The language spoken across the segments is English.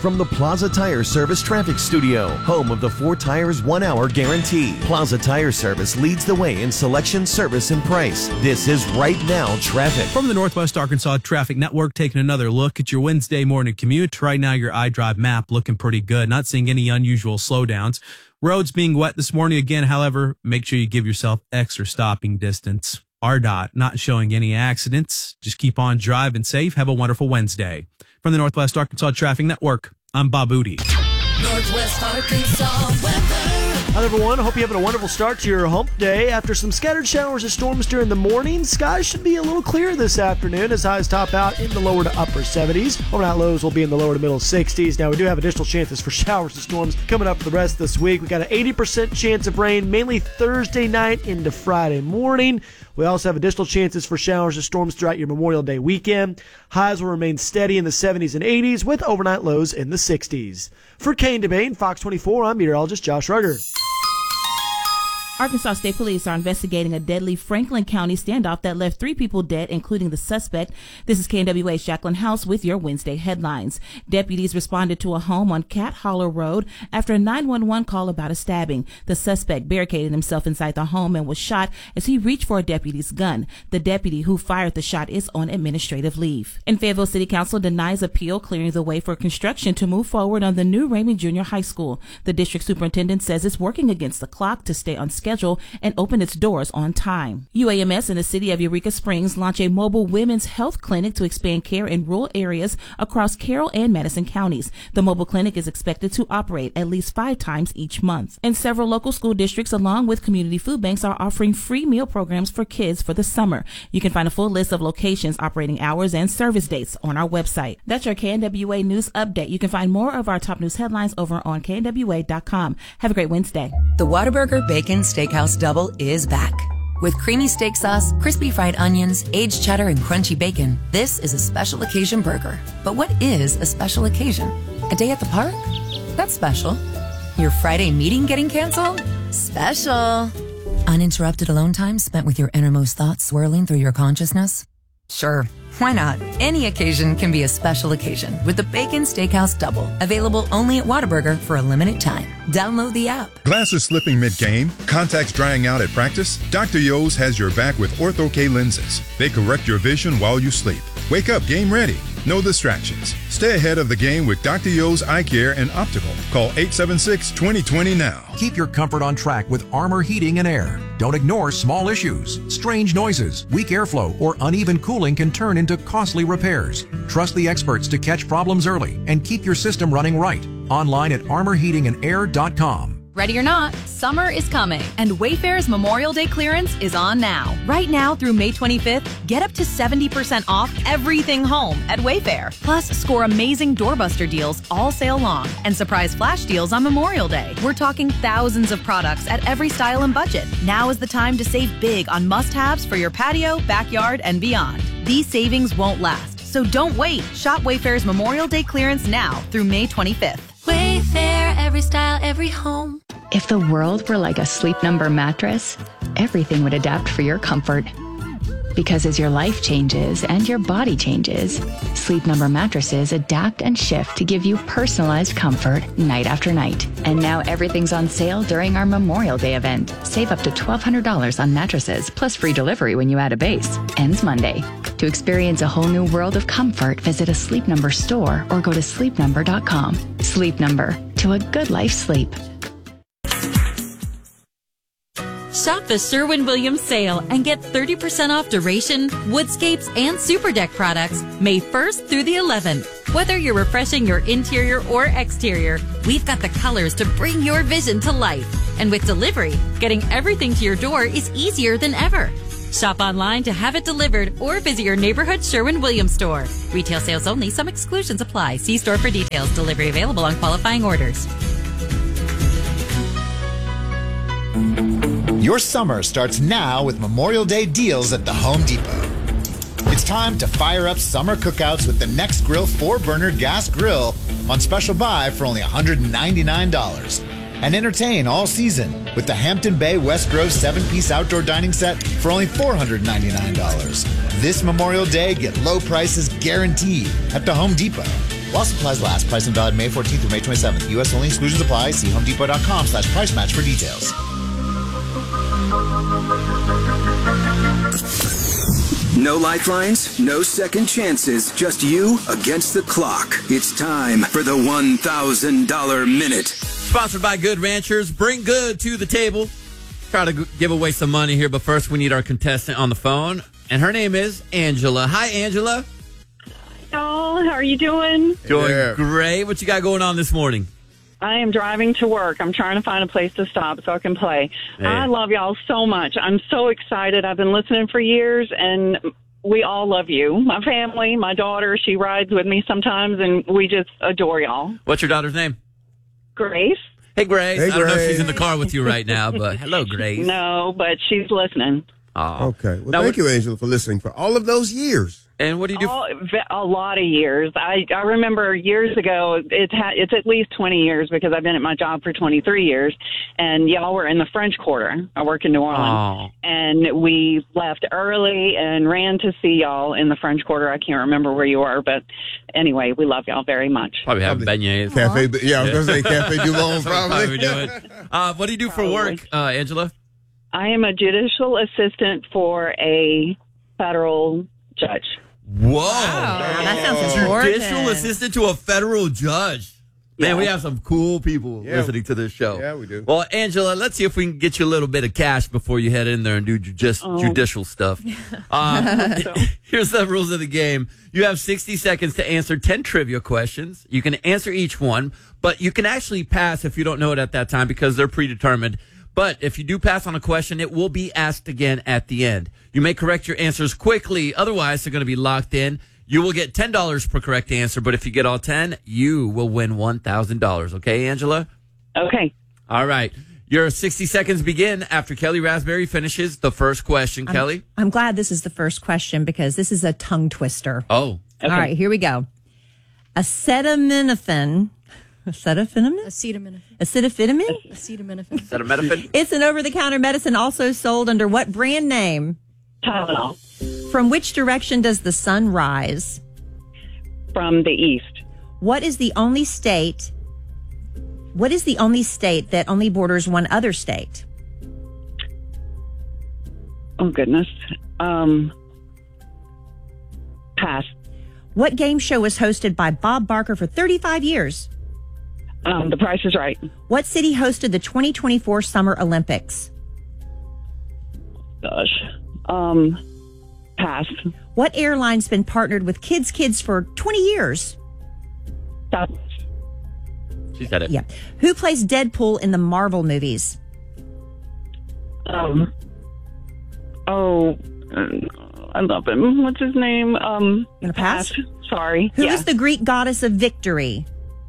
from the Plaza Tire Service Traffic Studio, home of the 4 tires 1 hour guarantee. Plaza Tire Service leads the way in selection, service, and price. This is Right Now Traffic. From the Northwest Arkansas Traffic Network, taking another look at your Wednesday morning commute. Right now, your iDrive map looking pretty good. Not seeing any unusual slowdowns. Roads being wet this morning again. However, make sure you give yourself extra stopping distance. RDOT not showing any accidents. Just keep on driving safe. Have a wonderful Wednesday. From the Northwest Arkansas Traffic Network, I'm Bob Udi. Northwest Arkansas weather. Hi, everyone. I hope you're having a wonderful start to your hump day. After some scattered showers and storms during the morning, skies should be a little clearer this afternoon as highs top out in the lower to upper 70s. Overnight lows will be in the lower to middle 60s. Now, we do have additional chances for showers and storms coming up for the rest of this week. We got an 80% chance of rain, mainly Thursday night into Friday morning. We also have additional chances for showers and storms throughout your Memorial Day weekend. Highs will remain steady in the 70s and 80s with overnight lows in the 60s. For Kane DeBane, Fox 24, I'm meteorologist Josh Ruger. Arkansas State Police are investigating a deadly Franklin County standoff that left 3 people dead, including the suspect. This is KNWA's Jacqueline House with your Wednesday headlines. Deputies responded to a home on Cat Hollow Road after a 911 call about a stabbing. The suspect barricaded himself inside the home and was shot as he reached for a deputy's gun. The deputy who fired the shot is on administrative leave. And Fayetteville City Council denies appeal, clearing the way for construction to move forward on the new Raymond Junior High School. The district superintendent says it's working against the clock to stay on schedule and open its doors on time. UAMS and the city of Eureka Springs launch a mobile women's health clinic to expand care in rural areas across Carroll and Madison counties. The mobile clinic is expected to operate at least 5 times each month. And several local school districts, along with community food banks, are offering free meal programs for kids for the summer. You can find a full list of locations, operating hours, and service dates on our website. That's your KNWA News Update. You can find more of our top news headlines over on knwa.com. Have a great Wednesday. The Whataburger Bacon Steakhouse Double is back. With creamy steak sauce, crispy fried onions, aged cheddar, and crunchy bacon, this is a special occasion burger. But what is a special occasion? A day at the park? That's special. Your Friday meeting getting canceled? Special. Uninterrupted alone time spent with your innermost thoughts swirling through your consciousness? Sure, why not? Any occasion can be a special occasion with the Bacon Steakhouse Double, available only at Whataburger for a limited time. Download the app. Glasses slipping mid-game, contacts drying out at practice? Dr. Yo's has your back with Ortho-K lenses. They correct your vision while you sleep. Wake up game ready. No distractions. Stay ahead of the game with Dr. Yo's Eye Care and Optical. Call 876-2020 now. Keep your comfort on track with Armor Heating and Air. Don't ignore small issues. Strange noises, weak airflow, or uneven cooling can turn into costly repairs. Trust the experts to catch problems early and keep your system running right. Online at armorheatingandair.com. Ready or not, summer is coming, and Wayfair's Memorial Day clearance is on now. Right now through May 25th, get up to 70% off everything home at Wayfair. Plus, score amazing doorbuster deals all sale long and surprise flash deals on Memorial Day. We're talking thousands of products at every style and budget. Now is the time to save big on must-haves for your patio, backyard, and beyond. These savings won't last, so don't wait. Shop Wayfair's Memorial Day clearance now through May 25th. Wayfair, every style, every home. If the world were like a Sleep Number mattress, everything would adapt for your comfort. Because as your life changes and your body changes, Sleep Number mattresses adapt and shift to give you personalized comfort night after night. And now everything's on sale during our Memorial Day event. Save up to $1,200 on mattresses, plus free delivery when you add a base. Ends Monday. To experience a whole new world of comfort, visit a Sleep Number store or go to sleepnumber.com. Sleep Number, to a good life sleep. Shop the Sherwin-Williams sale and get 30% off Duration, Woodscapes, and Super Deck products May 1st through the 11th. Whether you're refreshing your interior or exterior, we've got the colors to bring your vision to life. And with delivery, getting everything to your door is easier than ever. Shop online to have it delivered or visit your neighborhood Sherwin-Williams store. Retail sales only. Some exclusions apply. See store for details. Delivery available on qualifying orders. Your summer starts now with Memorial Day deals at the Home Depot. It's time to fire up summer cookouts with the Nextgrill 4-burner gas grill on special buy for only $199. And entertain all season with the Hampton Bay West Grove 7-piece outdoor dining set for only $499. This Memorial Day, get low prices guaranteed at the Home Depot. While supplies last, price and valid May 14th through May 27th. U.S. only, exclusions apply. See homedepot.com/price match for details. No lifelines, no second chances, just you against the clock. It's time for the $1,000 Minute. Sponsored by Good Ranchers. Bring good to the table. Try to give away some money here, but first we need our contestant on the phone, and her name is Angela. Hi, Angela. Oh, how are you doing? Doing great. What you got going on this morning? I am driving to work. I'm trying to find a place to stop so I can play. Hey. I love y'all so much. I'm so excited. I've been listening for years, and we all love you. My family, my daughter, she rides with me sometimes, and we just adore y'all. What's your daughter's name? Grace. Hey, Grace. Hey, I don't know if Grace. she's in the car with you right now, but hello, Grace. No, but she's listening. Oh. Okay. Well, thank you, Angela, for listening for all of those years. And what do you do? A lot of years. I remember years ago, it's at least 20 years because I've been at my job for 23 years, and y'all were in the French Quarter. I work in New Orleans. And we left early and ran to see y'all in the French Quarter. I can't remember where you were, but anyway, we love y'all very much. Probably have beignets. Cafe, yeah, I was going to say Cafe Dulon, That's what probably. we doing. What do you do for work, Angela? I am a judicial assistant for a federal judge. Whoa. that sounds Judicial important. assistant to a federal judge. Man, Yeah. we have some cool people listening to this show. Yeah, we do. Well, Angela, let's see if we can get you a little bit of cash before you head in there and do judicial stuff. Here's the rules of the game. You have 60 seconds to answer 10 trivia questions. You can answer each one, but you can actually pass if you don't know it at that time because they're predetermined. But if you do pass on a question, it will be asked again at the end. You may correct your answers quickly. Otherwise, they're going to be locked in. You will get $10 per correct answer, but if you get all 10, you will win $1,000. Okay, Angela? Okay. All right. Your 60 seconds begin after Kelly Raspberry finishes the first question. Kelly? I'm glad this is the first question because this is a tongue twister. Oh. All right, here we go. Acetaminophen. Acetaminophen? Acetaminophen. Acetaminophen? It's an over-the-counter medicine also sold under what brand name? Tylenol. From which direction does the sun rise? From the east. What is the only state that only borders one other state? Oh, goodness. Pass. What game show was hosted by Bob Barker for 35 years? The Price is Right. What city hosted the 2024 Summer Olympics? Gosh. Pass. What airline's been partnered with Kids for 20 years? She said it. Yeah. Who plays Deadpool in the Marvel movies? I love him. What's his name? Gonna pass? Sorry. Who is the Greek goddess of victory?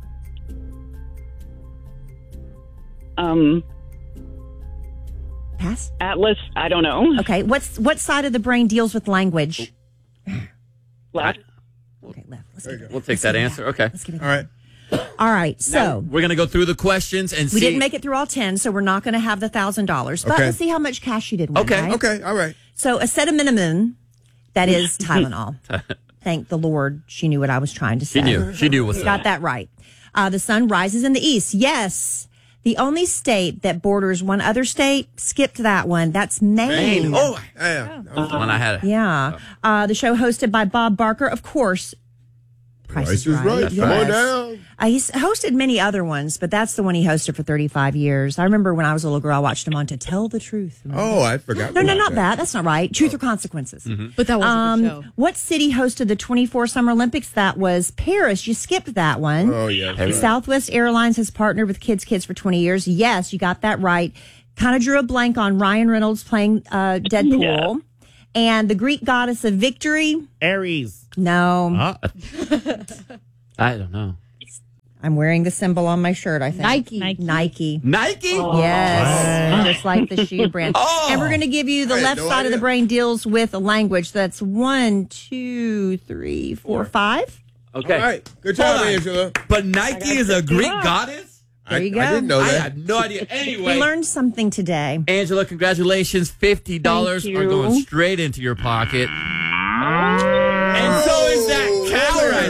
Pass? Atlas. I don't know. Okay. What side of the brain deals with language? Left. Okay, left. We'll take that answer. Okay. All right. All right. So Now, we're going to go through the questions and we see. didn't make it through all 10, so we're not going to have the $1,000. But Okay. let's see how much cash you did win. Okay. right? Okay. All right. So acetaminophen, that is Tylenol. Thank the Lord she knew what I was trying to say. She knew what's Got up. that right. The sun rises in the east. Yes. The only state that borders one other state, skipped that one. That's Maine. Oh, yeah. That's the one I had. Yeah. The show hosted by Bob Barker, of course. Price is Right. That's Come on down. He's hosted many other ones, but that's the one he hosted for 35 years. I remember when I was a little girl, I watched him on To Tell the Truth. Oh, I forgot. No, about not that. That's not right. Truth or Consequences. But that was a good show. What city hosted the 24 Summer Olympics? That was Paris. You skipped that one. Oh, yeah. that's right. Southwest Airlines has partnered with Kids for 20 years. Yes, you got that right. Kind of drew a blank on Ryan Reynolds playing Deadpool. Yeah. And the Greek goddess of victory? Aries. No. I don't know. I'm wearing the symbol on my shirt, I think. Nike. Nike. Nike? Yes. Just like the shoe brand. Oh. And we're going to give you the I had left no side of the idea. brain deals with a language. That's 1, 2, 3, 4, 5. Okay. All right. Good Hold job, on. Angela. But Nike is a Greek goddess? There you go. I didn't know I that. had no idea. We Anyway, learned something today. Angela, congratulations. $50 Thank are you. going straight into your pocket. And so is that cow right there.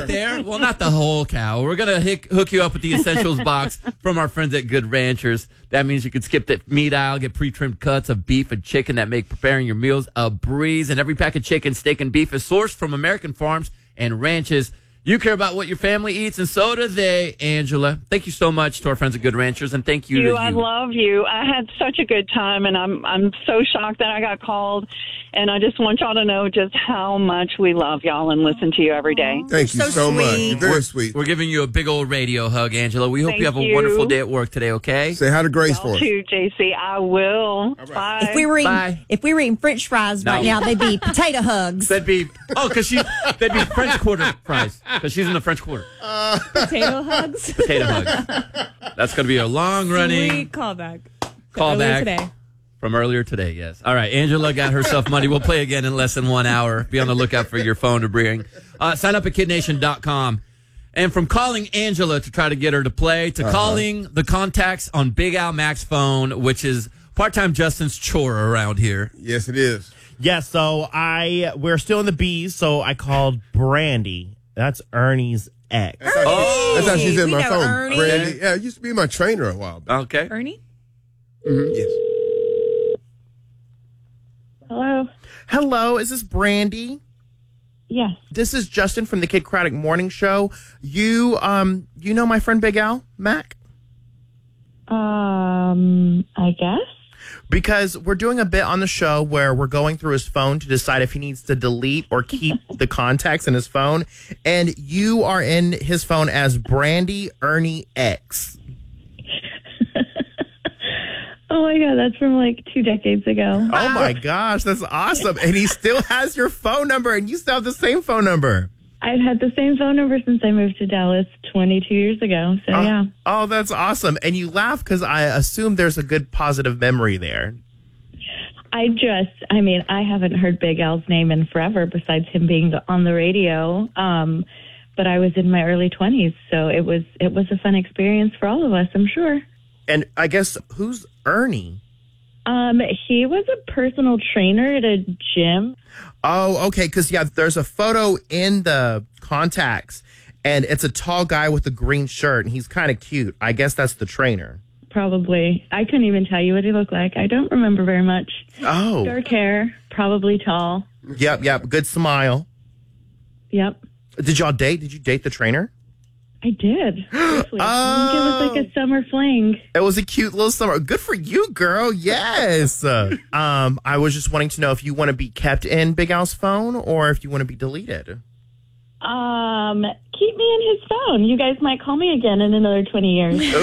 Well, not the whole cow. We're going to hook you up with the Essentials box from our friends at Good Ranchers. That means you can skip the meat aisle, get pre-trimmed cuts of beef and chicken that make preparing your meals a breeze. And every pack of chicken, steak, and beef is sourced from American farms and ranches. You care about what your family eats, and so do they, Angela. Thank you so much to our friends at Good Ranchers, and thank you to you. I love you. I had such a good time, and I'm so shocked that I got called, and I just want y'all to know just how much we love y'all and listen to you every day. Thank you so much. You're very sweet. We're giving you a big old radio hug, Angela. We hope Thank you have a you. wonderful day at work today, okay? Say hi to Grace for Y'all us. too, JC. I will. Bye. If we were eating French fries right now, they'd be potato hugs. That'd be they'd be French Quarter fries because she's in the French Quarter. Potato hugs. Potato hugs. That's going to be a long running Sweet callback. callback today. from earlier today. Yes. All right. Angela got herself money. We'll play again in less than 1 hour. Be on the lookout for your phone to bring. Sign up at KidNation.com. And from calling Angela to try to get her to play to calling the contacts on Big Al Mac's phone, which is part-time Justin's chore around here. Yes, it is. Yes, so we're still in the B's, so I called Brandy. That's Ernie's ex. That's how she's in We my know phone. Ernie. Brandy. Yeah, it used to be my trainer a while back. Okay. Ernie? Yes. Hello. Hello, is this Brandy? Yes. This is Justin from the Kid Craddock Morning Show. You know my friend Big Al Mac? I guess. Because we're doing a bit on the show where we're going through his phone to decide if he needs to delete or keep the contacts in his phone. And you are in his phone as Brandy Ernie X. Oh my God, that's from like 2 decades ago. Oh my gosh, that's awesome. And he still has your phone number and you still have the same phone number. I've had the same phone number since I moved to Dallas 22 years ago. So yeah. Oh, that's awesome. And you laugh because I assume there's a good positive memory there. I haven't heard Big Al's name in forever besides him being on the radio. But I was in my early 20s, so it was a fun experience for all of us, I'm sure. And I guess, who's Ernie? He was a personal trainer at a gym. Oh, okay. Because, there's a photo in the contacts, and it's a tall guy with a green shirt, and he's kind of cute. I guess that's the trainer. Probably. I couldn't even tell you what he looked like. I don't remember very much. Oh. Dark hair, probably tall. Yep. Good smile. Yep. Did y'all date? Did you date the trainer? I did. Briefly. I think it was like a summer fling. It was a cute little summer. Good for you, girl. Yes. I was just wanting to know if you want to be kept in Big Al's phone or if you want to be deleted. Keep me in his phone. You guys might call me again in another 20 years.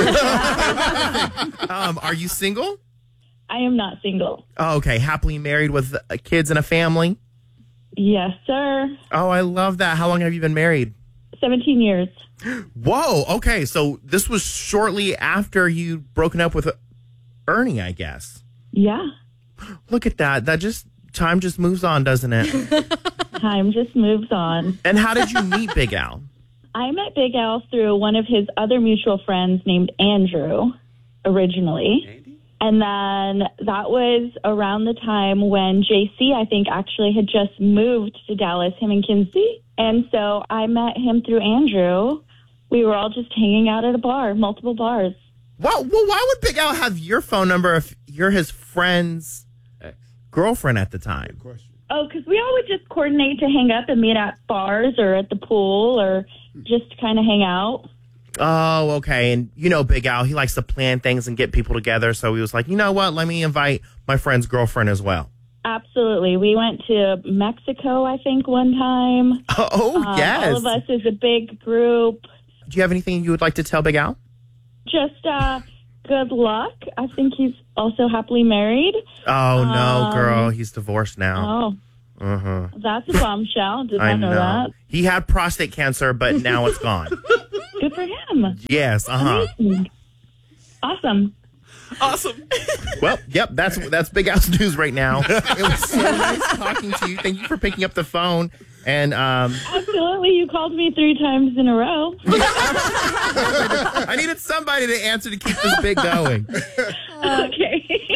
Are you single? I am not single. Oh, okay. Happily married with kids and a family? Yes, sir. Oh, I love that. How long have you been married? 17 years. Whoa. Okay. So this was shortly after you'd broken up with Ernie, I guess. Yeah. Look at that. Time just moves on, doesn't it? Time just moves on. And how did you meet Big Al? I met Big Al through one of his other mutual friends named Andrew, originally. And then that was around the time when JC, I think, actually had just moved to Dallas, him and Kinsey. And so I met him through Andrew. We were all just hanging out at a bar, multiple bars. Well, why would Big Al have your phone number if you're his friend's girlfriend at the time? Oh, because we all would just coordinate to hang up and meet at bars or at the pool or just kind of hang out. Oh, okay. And Big Al, he likes to plan things and get people together. So he was like, you know what? Let me invite my friend's girlfriend as well. Absolutely. We went to Mexico, I think, one time. Oh, yes. All of us as a big group. Do you have anything you would like to tell Big Al? Just good luck. I think he's also happily married. Oh, no, girl. He's divorced now. Oh. Uh-huh. That's a bombshell. Did not know that. He had prostate cancer, but now it's gone. Good for him. Yes, Amazing. Awesome. Well, yep, that's Big Al's news right now. It was so nice talking to you. Thank you for picking up the phone. And Absolutely. You called me 3 times in a row. I needed somebody to answer to keep this big going. Okay.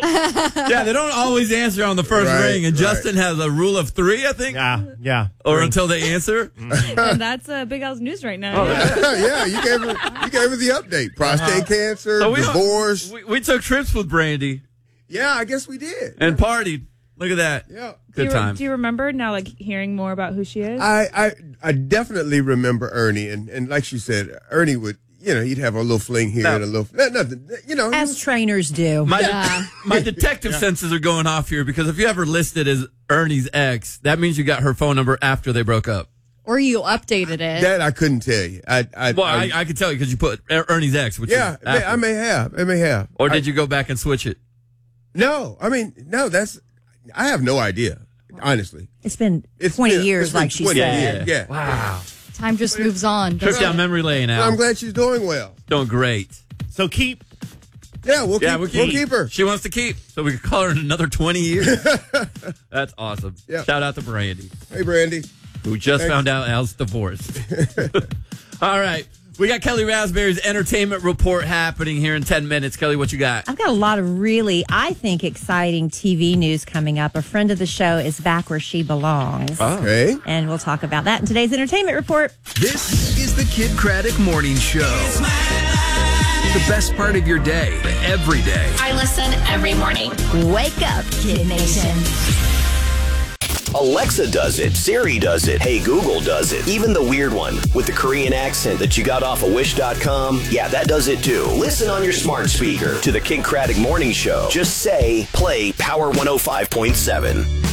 Yeah, they don't always answer on the first Right, ring, and right. Justin has a rule of 3, I think. Yeah. Or until they answer. And that's Big Al's news right now. Yeah, you gave her the update. Prostate cancer, So divorce. We took trips with Brandy Yeah, I guess we did. and partied. Look at that. Yeah. Good time. Do you remember now, like hearing more about who she is? I definitely remember Ernie, and like she said, Ernie would, he'd have a little fling here and a little nothing, As trainers do. My detective senses are going off here because if you ever listed as Ernie's ex, that means you got her phone number after they broke up. Or you updated it. That I couldn't tell you. I could tell you because you put Ernie's ex. Which Yeah, is after. I may have. Or did you go back and switch it? No, I have no idea, honestly. It's been 20 years, like she 20 said. years, yeah. Wow. Time just moves on. Trip down memory lane now. I'm glad she's doing well. Doing great. So keep. Yeah, we'll keep her. She wants to keep, so we can call her in another 20 years. That's awesome. Yeah. Shout out to Brandy. Hey, Brandy. Who just Thanks. found out Al's divorced. All right. We got Kelly Raspberry's entertainment report happening here in 10 minutes. Kelly, what you got? I've got a lot of really, I think, exciting TV news coming up. A friend of the show is back where she belongs. Okay. And we'll talk about that in today's entertainment report. This is the Kid Craddock Morning Show. The best part of your day, every day. I listen every morning. Wake up, Kid Nation. Alexa does it. Siri does it. Hey, Google does it. Even the weird one with the Korean accent that you got off of Wish.com. Yeah, that does it too. Listen on your smart speaker to the Kid Craddock Morning Show. Just say, play Power 105.7.